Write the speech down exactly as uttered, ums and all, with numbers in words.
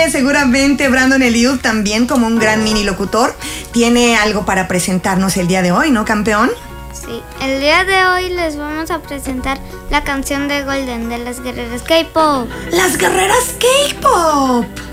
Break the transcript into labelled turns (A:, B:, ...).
A: que seguramente Brandon Eliud también, como un gran mini locutor, tiene algo para presentarnos el día de hoy, ¿no, campeón?
B: Sí, el día de hoy les vamos a presentar la canción de Golden de las Guerreras K-Pop.
A: ¡Las Guerreras K-Pop!